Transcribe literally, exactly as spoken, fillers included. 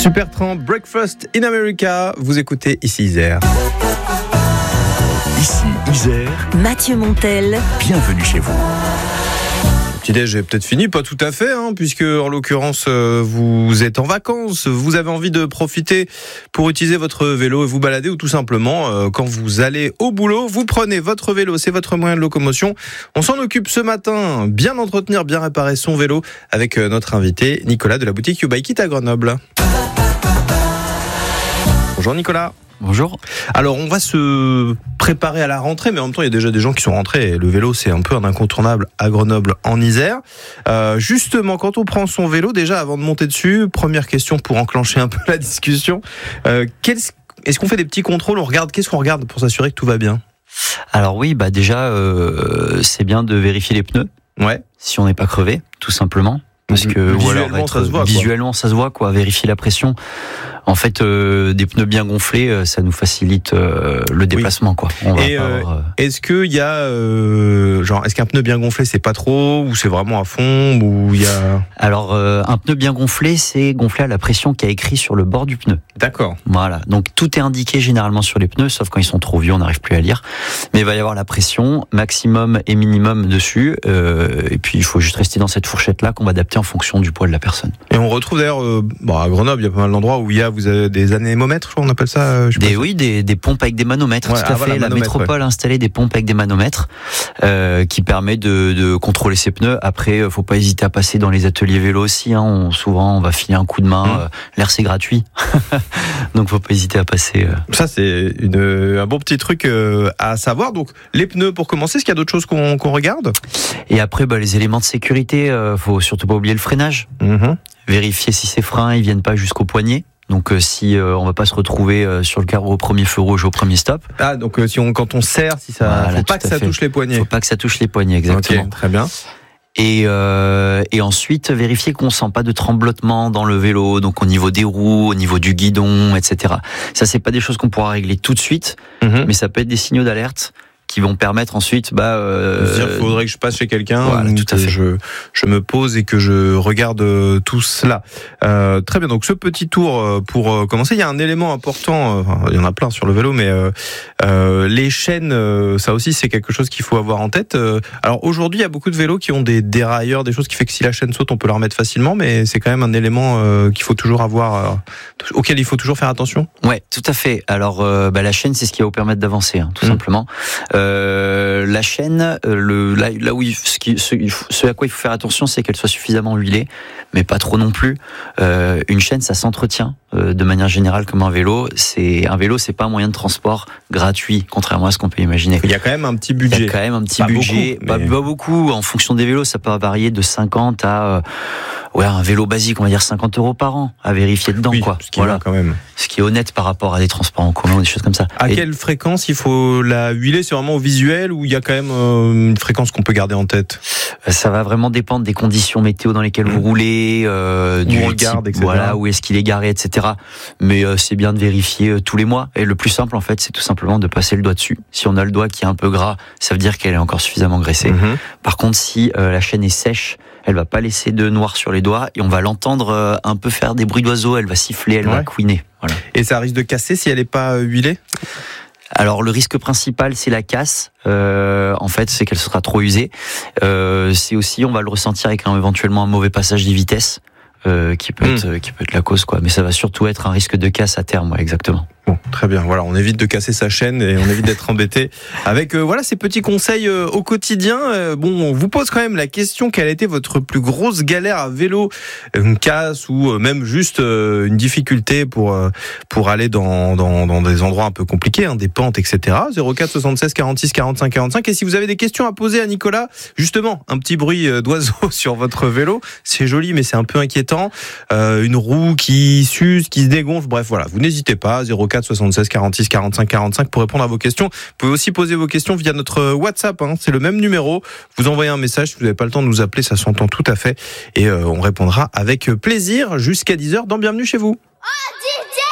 Supertramp, Breakfast in America, vous écoutez ici Isère. Ici Isère, Mathieu Montel, bienvenue chez vous. Petit déj est peut-être fini, pas tout à fait, hein, puisque en l'occurrence euh, vous êtes en vacances, vous avez envie de profiter pour utiliser votre vélo et vous balader, ou tout simplement euh, quand vous allez au boulot, vous prenez votre vélo, c'est votre moyen de locomotion. On s'en occupe ce matin, bien entretenir, bien réparer son vélo avec euh, notre invité Nicolas de la boutique You Bike It à Grenoble. Bonjour Nicolas. Bonjour. Alors on va se préparer à la rentrée, mais en même temps il y a déjà des gens qui sont rentrés et le vélo c'est un peu un incontournable à Grenoble en Isère. Euh, justement, quand on prend son vélo, déjà avant de monter dessus, première question pour enclencher un peu la discussion, euh, est-ce qu'on fait des petits contrôles, on regarde, qu'est-ce qu'on regarde pour s'assurer que tout va bien? Alors oui, bah déjà euh, c'est bien de vérifier les pneus. Ouais. Si on n'est pas crevé, tout simplement. Parce que visuellement, ou alors être, ça se voit, visuellement quoi. ça se voit quoi, vérifier la pression. En fait, euh, des pneus bien gonflés, ça nous facilite euh, le déplacement, oui. quoi. On va Et pas euh, avoir, euh... est-ce que il y a euh, genre est-ce qu'un pneu bien gonflé c'est pas trop ou c'est vraiment à fond ou il y a Alors euh, un pneu bien gonflé, c'est gonflé à la pression qui a écrit sur le bord du pneu. D'accord. Voilà. Donc tout est indiqué généralement sur les pneus, sauf quand ils sont trop vieux, on n'arrive plus à lire. Mais il va y avoir la pression maximum et minimum dessus. Euh, et puis il faut juste rester dans cette fourchette là qu'on va adapter en fonction du poids de la personne. Et on retrouve d'ailleurs euh, bon, à Grenoble, il y a pas mal d'endroits où il y a vous avez des anémomètres, je crois on appelle ça. Euh, je sais des, pas. Oui, des, des pompes avec des manomètres. Ouais, tout à ah, fait. voilà, la manomètre, métropole ouais. a installé des pompes avec des manomètres euh, qui permet de, de contrôler ses pneus. Après, euh, faut pas hésiter à passer dans les ateliers vélo aussi. Hein. On, souvent, on va filer un coup de main. Mmh. Euh, l'air c'est gratuit, donc faut pas hésiter à passer. Euh... Ça c'est une, un bon petit truc euh, à savoir. Donc les pneus pour commencer. Est-ce qu'il y a d'autres choses qu'on, qu'on regarde? Et après, bah, les éléments de sécurité. Euh, faut surtout pas oublier le freinage. Mmh. Vérifier si ces freins ils viennent pas jusqu'au poignet. Donc euh, si euh, on va pas se retrouver euh, sur le carreau au premier feu rouge au premier stop. Ah donc euh, si on quand on serre, si ça voilà, faut pas que ça fait. touche les poignets. Faut pas que ça touche les poignets, exactement. Ok, très bien. Et, euh, et ensuite vérifier qu'on sent pas de tremblotement dans le vélo, donc au niveau des roues, au niveau du guidon, et cetera. Ça c'est pas des choses qu'on pourra régler tout de suite, mmh. mais ça peut être des signaux d'alerte qui vont permettre ensuite bah euh, dire faudrait que je passe chez quelqu'un, voilà, ou tout à que fait. je je me pose et que je regarde tout cela. Euh, très bien, donc ce petit tour pour commencer, il y a un élément important, enfin, il y en a plein sur le vélo, mais euh, euh, les chaînes, euh, ça aussi c'est quelque chose qu'il faut avoir en tête. Euh, alors aujourd'hui, il y a beaucoup de vélos qui ont des dérailleurs, des choses qui fait que si la chaîne saute, on peut la remettre facilement, mais c'est quand même un élément euh, qu'il faut toujours avoir, euh, auquel il faut toujours faire attention. Ouais, tout à fait. Alors euh, bah, la chaîne, c'est ce qui va vous permettre d'avancer, hein, tout mmh. simplement. Euh, Euh, la chaîne, le, là, là où il, ce, qui, ce, ce à quoi il faut faire attention, c'est qu'elle soit suffisamment huilée, mais pas trop non plus. Euh, une chaîne, ça s'entretient euh, de manière générale comme un vélo. C'est un vélo, c'est pas un moyen de transport gratuit, contrairement à ce qu'on peut imaginer. Il y a quand même un petit budget. Il y a quand même un petit pas budget, beaucoup, mais... pas, pas beaucoup. En fonction des vélos, ça peut varier de cinquante à euh, ouais un vélo basique, on va dire cinquante euros par an à vérifier dedans, oui, quoi. Ce qui voilà, quand même. Ce qui est honnête par rapport à des transports en commun ou des choses comme ça. À Et quelle fréquence il faut la huiler? C'est vraiment au visuel ou il y a quand même euh, une fréquence qu'on peut garder en tête? Ça va vraiment dépendre des conditions météo dans lesquelles vous roulez, euh, du où on le garde, et cetera. Voilà, où est-ce qu'il est garé, et cetera. Mais euh, c'est bien de vérifier euh, tous les mois. Et le plus simple, en fait, c'est tout simplement de passer le doigt dessus. Si on a le doigt qui est un peu gras, ça veut dire qu'elle est encore suffisamment graissée. Mm-hmm. Par contre, si euh, la chaîne est sèche, elle va pas laisser de noir sur les doigts et on va l'entendre euh, un peu faire des bruits d'oiseaux. Elle va siffler, elle ouais. va couiner. Voilà. Et ça risque de casser si elle est pas huilée? Alors le risque principal c'est la casse. Euh, en fait c'est qu'elle sera trop usée. Euh, c'est aussi on va le ressentir avec un, éventuellement un mauvais passage des vitesses euh, qui peut mmh. être qui peut être la cause quoi. Mais ça va surtout être un risque de casse à terme, ouais, exactement. Bon, très bien. Voilà, on évite de casser sa chaîne et on évite d'être embêté avec euh, voilà ces petits conseils euh, au quotidien. Euh, bon, on vous pose quand même la question, quelle a été votre plus grosse galère à vélo, une casse ou euh, même juste euh, une difficulté pour euh, pour aller dans, dans dans des endroits un peu compliqués, hein, des pentes, et cetera. zéro quatre soixante-seize quarante-six quarante-cinq quarante-cinq. Et si vous avez des questions à poser à Nicolas, justement, un petit bruit d'oiseau sur votre vélo, c'est joli mais c'est un peu inquiétant. Euh, une roue qui s'use, qui se dégonfle. Bref, voilà, vous n'hésitez pas. zéro quatre soixante-seize quarante-six quarante-cinq quarante-cinq pour répondre à vos questions. Vous pouvez aussi poser vos questions via notre WhatsApp, hein, c'est le même numéro. Vous envoyez un message, si vous n'avez pas le temps de nous appeler, ça s'entend tout à fait. Et euh, on répondra avec plaisir jusqu'à dix heures dans Bienvenue chez vous.